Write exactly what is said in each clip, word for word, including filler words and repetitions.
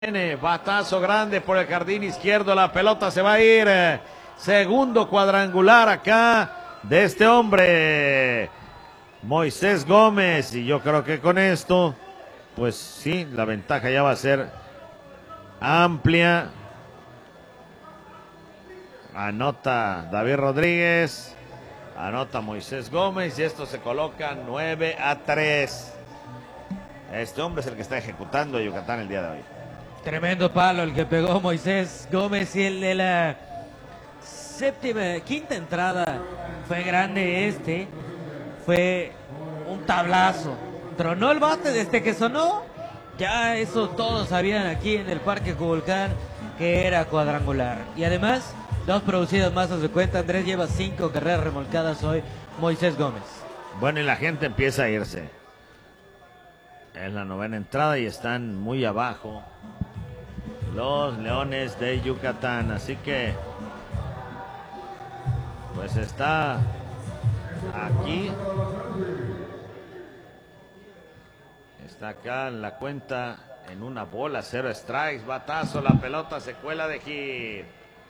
Viene batazo grande por el jardín izquierdo, la pelota se va a ir. Eh, segundo cuadrangular acá de este hombre, Moisés Gómez. Y yo creo que con esto, pues sí, la ventaja ya va a ser amplia. Anota David Rodríguez, anota Moisés Gómez y esto se coloca nueve a tres. Este hombre es el que está ejecutando a Yucatán el día de hoy. Tremendo palo el que pegó Moisés Gómez, y el de la séptima, quinta entrada fue grande. Este fue un tablazo, tronó el bate desde que sonó. Ya eso todos sabían aquí en el Parque Cuculcán que era cuadrangular. Y además, dos producidas más a su cuenta. Andrés lleva cinco carreras remolcadas hoy, Moisés Gómez. Bueno, y la gente empieza a irse. Es la novena entrada y están muy abajo los Leones de Yucatán, así que pues está aquí, está acá en la cuenta en una bola, cero strikes, batazo, la pelota se cuela de hit,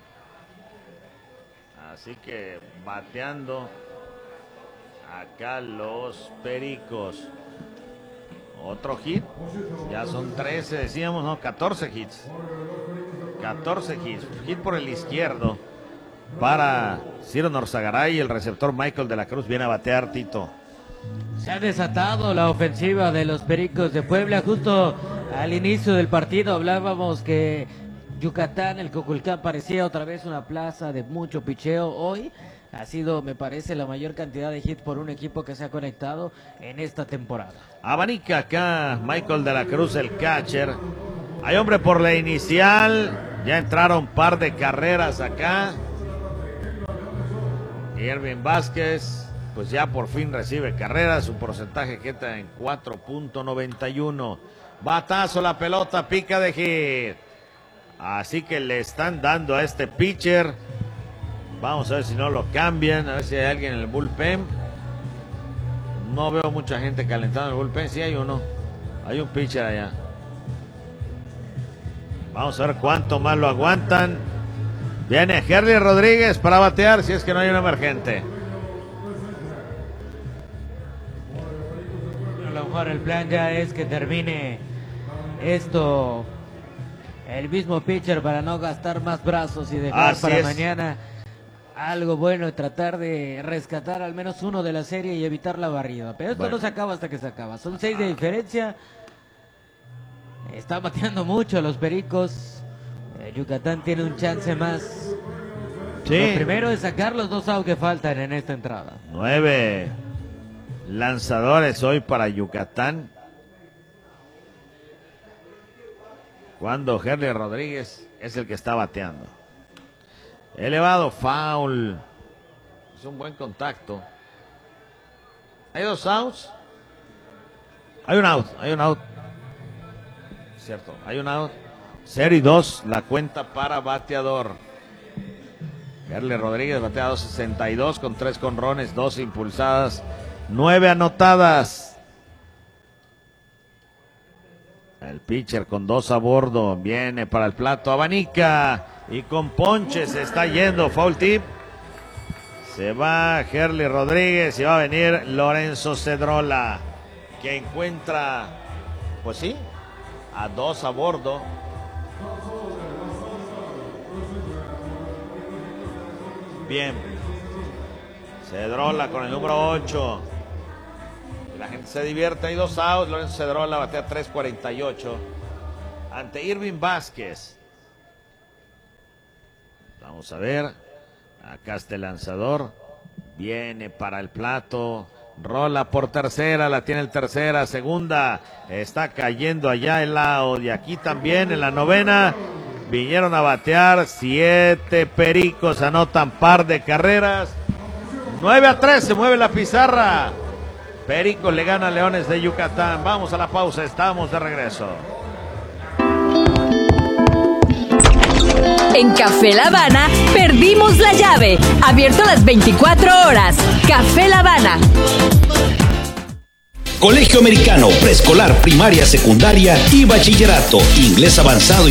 así que bateando acá los Pericos. Otro hit, ya son trece, decíamos, no, catorce hits. catorce hits, hit por el izquierdo para Ciro Norzagaray, y el receptor Michael de la Cruz viene a batear, Tito. Se ha desatado la ofensiva de los Pericos de Puebla. Justo al inicio del partido hablábamos que Yucatán, el Cuculcán, parecía otra vez una plaza de mucho picheo. Hoy ha sido, me parece, la mayor cantidad de hits por un equipo que se ha conectado en esta temporada. Abanica acá Michael de la Cruz, el catcher. Hay hombre por la inicial. Ya entraron un par de carreras acá. Irving Vázquez, pues ya por fin recibe carreras. Su porcentaje queda en cuatro punto noventa y uno. Batazo, la pelota pica de hit. Así que le están dando a este pitcher. Vamos a ver si no lo cambian, a ver si hay alguien en el bullpen. No veo mucha gente calentando el bullpen. Sí hay uno, hay un pitcher allá. Vamos a ver cuánto más lo aguantan. Viene Herly Rodríguez para batear si es que no hay un emergente. A lo mejor el plan ya es que termine esto el mismo pitcher para no gastar más brazos y dejar Así para es. mañana algo bueno y tratar de rescatar al menos uno de la serie y evitar la barrida. Pero esto Bueno. no se acaba hasta que se acaba. Son seis de diferencia. Está bateando mucho los Pericos. Eh, Yucatán tiene un chance más. Sí. Lo primero es sacar los dos outs que faltan en esta entrada. Nueve lanzadores hoy para Yucatán, cuando Herly Rodríguez es el que está bateando. Elevado, foul. Es un buen contacto. Hay dos outs. Hay un out, hay un out. Cierto, hay un out. Cero y dos, la cuenta para bateador. Herly Rodríguez batea dos sesenta y dos con tres jonrones, dos impulsadas, nueve anotadas. El pitcher con dos a bordo viene para el plato, abanica y con ponche se está yendo, foul tip. Se va Herly Rodríguez y va a venir Lorenzo Cedrola, que encuentra, pues sí, a dos a bordo. Bien, Cedrola con el número ocho. La gente se divierte, hay dos outs. Lorenzo Cedrola batea tres cuarenta y ocho ante Irving Vázquez. Vamos a ver, acá está el lanzador, viene para el plato, rola por tercera, la tiene el tercera, segunda, está cayendo allá el out, y aquí también en la novena vinieron a batear siete Pericos, anotan par de carreras, nueve a tres, se mueve la pizarra. Pericos le gana a Leones de Yucatán. Vamos a la pausa, estamos de regreso. En Café La Habana perdimos la llave. Abierto las veinticuatro horas. Café La Habana. Colegio Americano, preescolar, primaria, secundaria y bachillerato. Inglés avanzado